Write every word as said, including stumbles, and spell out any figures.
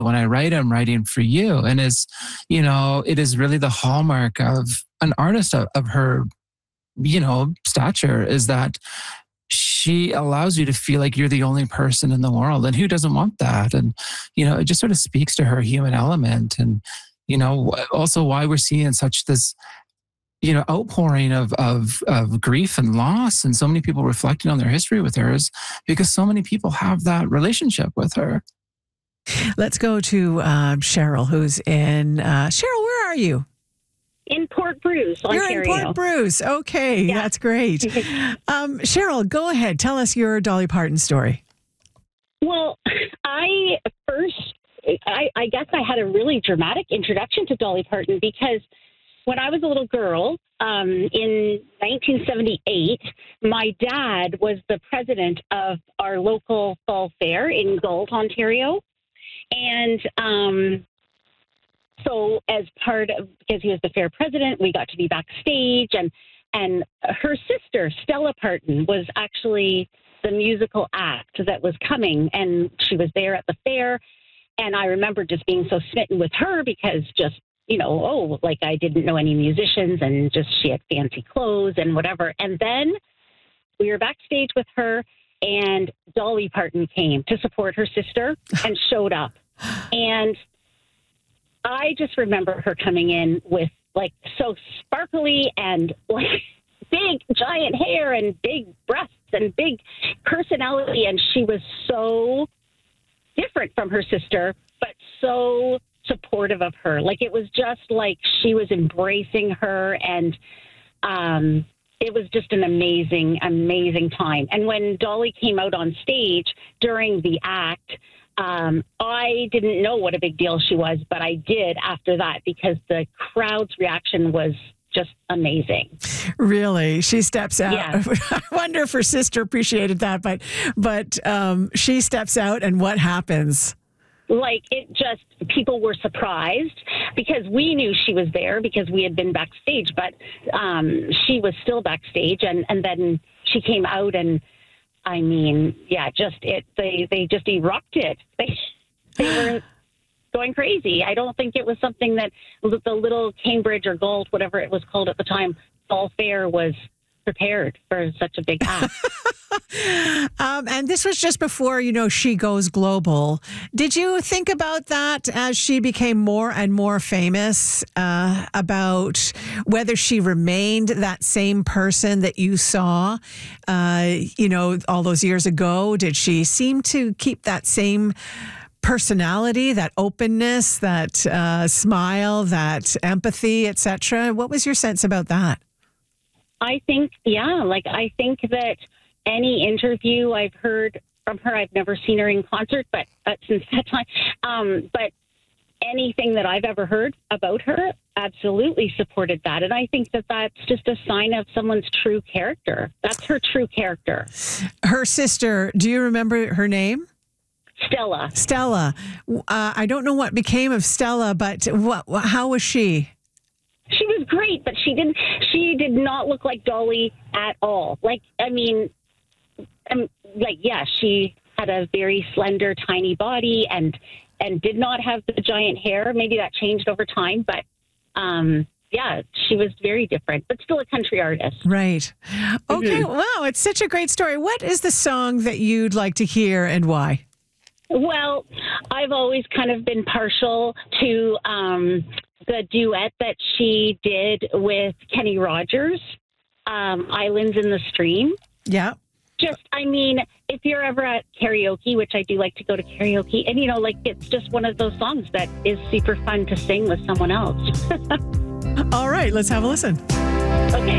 when I write, I'm writing for you. And is, you know, it is really the hallmark of an artist of, of her, you know, stature, is that she allows you to feel like you're the only person in the world. And who doesn't want that? And, you know, it just sort of speaks to her human element. And, you know, also why we're seeing such this, you know, outpouring of, of, of grief and loss, and so many people reflecting on their history with her, is because so many people have that relationship with her. Let's go to uh, Cheryl, who's in, uh, Cheryl, where are you? In Port Bruce, Ontario. You're in Port Bruce. Okay, yeah. That's great. um, Cheryl, go ahead. Tell us your Dolly Parton story. Well, I first, I, I guess I had a really dramatic introduction to Dolly Parton because when I was a little girl, um, in nineteen seventy-eight, my dad was the president of our local fall fair in Galt, Ontario. And um, so as part of, because he was the fair president, we got to be backstage. And, and her sister, Stella Parton, was actually the musical act that was coming. And she was there at the fair. And I remember just being so smitten with her because just, you know, oh, like I didn't know any musicians and just she had fancy clothes and whatever. And then we were backstage with her and Dolly Parton came to support her sister and showed up. And I just remember her coming in with like so sparkly and like big giant hair and big breasts and big personality. And she was so different from her sister, but so supportive of her. Like it was just like she was embracing her, and um, it was just an amazing, amazing time. And when Dolly came out on stage during the act, um, I didn't know what a big deal she was, but I did after that because the crowd's reaction was just amazing. Really? She steps out. Yeah. I wonder if her sister appreciated that, but but um, she steps out and what happens? Like it just, people were surprised because we knew she was there because we had been backstage, but um, she was still backstage. And, and then she came out and I mean, yeah, just it, they, they just erupted. They, they were going crazy. I don't think it was something that the little Cambridge or Galt, whatever it was called at the time, Fall Fair was prepared for such a big act. um, and this was just before, you know, she goes global. Did you think about that as she became more and more famous, uh, about whether she remained that same person that you saw, uh, you know, all those years ago? Did she seem to keep that same personality, that openness, that uh, smile, that empathy, et cetera? What was your sense about that? I think, yeah, like I think that any interview I've heard from her, I've never seen her in concert, but uh, since that time, um, but anything that I've ever heard about her absolutely supported that. And I think that that's just a sign of someone's true character. That's her true character. Her sister, do you remember her name? Stella. Stella. Uh, I don't know what became of Stella, but what? How was she? She was great, but she didn't. She did not look like Dolly at all. Like, I mean, um, like, yeah, she had a very slender, tiny body, and and did not have the giant hair. Maybe that changed over time, but um, yeah, she was very different, but still a country artist. Right. Okay. Mm-hmm. Wow, it's such a great story. What is the song that you'd like to hear, and why? Well, I've always kind of been partial to um, the duet that she did with Kenny Rogers, um, Islands in the Stream. Yeah. Just, I mean, if you're ever at karaoke, which I do like to go to karaoke, and, you know, like, it's just one of those songs that is super fun to sing with someone else. All right, let's have a listen. Okay.